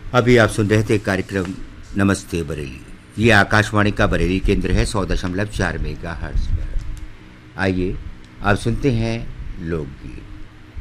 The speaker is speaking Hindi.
अभी आप सुन रहे थे कार्यक्रम नमस्ते बरेली। ये आकाशवाणी का बरेली केंद्र है 100.4 मेगाहर्ट्ज पर। आइए आप सुनते हैं लोकगीत।